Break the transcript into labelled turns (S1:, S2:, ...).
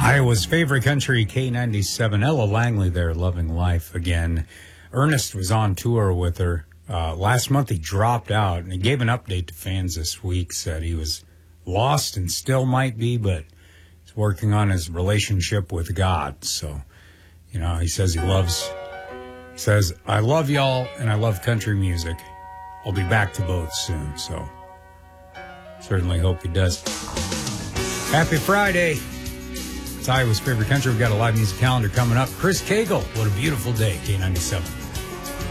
S1: Iowa's favorite country, K97. Ella Langley there, Loving Life again. Ernest was on tour with her. Last month he dropped out, and he gave an update to fans this week, said he was lost and still might be, but he's working on his relationship with God. So, he says I love y'all, and I love country music. I'll be back to both soon, so certainly hope he does. Happy Friday. It's Iowa's favorite country. We've got a live music calendar coming up. Chris Cagle, what a beautiful day, K97.